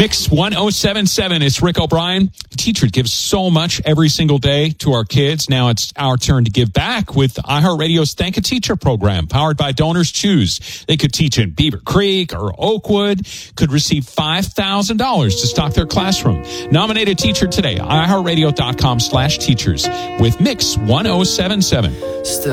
Mix 1077. It's Rick O'Brien. The teacher gives so much every single day to our kids. Now it's our turn to give back with iHeartRadio's Thank a Teacher program, powered by Donors Choose. They could teach in Beaver Creek or Oakwood, could receive $5,000 to stock their classroom. Nominate a teacher today. iHeartRadio.com/teachers with Mix 1077.